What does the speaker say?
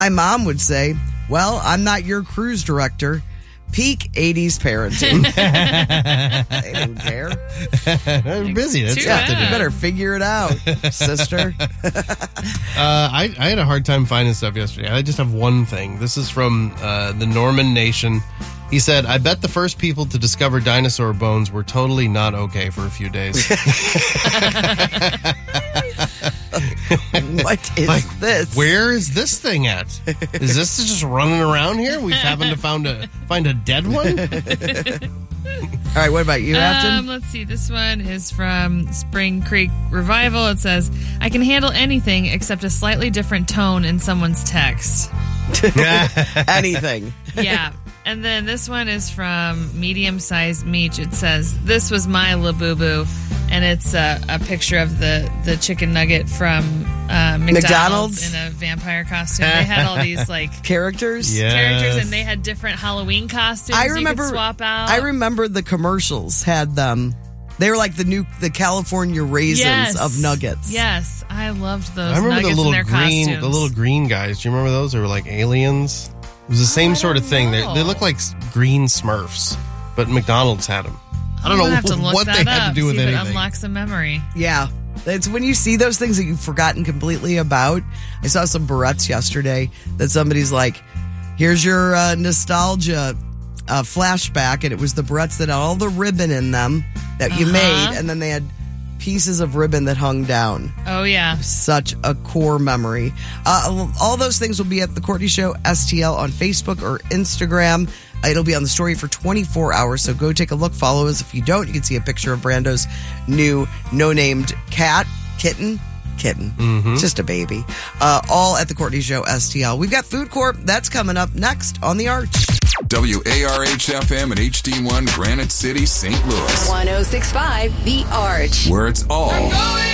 My mom would say, well, I'm not your cruise director. Peak 80s parenting. They didn't care. They're busy. That's you better figure it out, sister. I had a hard time finding stuff yesterday. I just have one thing. This is from the Norman Nation. He said, I bet the first people to discover dinosaur bones were totally not okay for a few days. What is this? Where is this thing at? Is this just running around here? We happen to find a dead one? All right, what about you, Afton? Let's see. This one is from Spring Creek Revival. It says, I can handle anything except a slightly different tone in someone's text. Anything. Yeah. And then this one is from Medium Sized Meech. It says, this was my Labubu. And it's a picture of the chicken nugget from McDonald's in a vampire costume. They had all these characters, and they had different Halloween costumes. I remember you could swap out. I remember the commercials had them. They were like the California raisins of nuggets. Yes, I loved those. I remember nuggets in their costumes. the little green guys. Do you remember those? They were like aliens. It was the same sort of thing. They look like green Smurfs, but McDonald's had them. I don't know what they had to do with anything. It unlocks a memory. Yeah. It's when you see those things that you've forgotten completely about. I saw some barrettes yesterday that somebody's like, here's your nostalgia flashback. And it was the barrettes that had all the ribbon in them that you made. And then they had pieces of ribbon that hung down. Oh, yeah. Such a core memory. All those things will be at The Courtney Show STL on Facebook or Instagram. It'll be on the story for 24 hours, so go take a look. Follow us. If you don't, you can see a picture of Brando's new no-named kitten. Mm-hmm. It's just a baby. All at The Courtney Show STL. We've got Food Corp. That's coming up next on The Arch. WARH-FM and HD1 Granite City, St. Louis. 106.5 The Arch. Where it's all